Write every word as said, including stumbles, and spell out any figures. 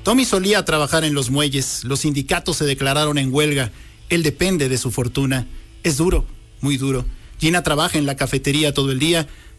Tommy solía trabajar en los muelles, los sindicatos se declararon en huelga, él depende de su fortuna. Es duro, muy duro. Gina trabaja en la cafetería todo el día,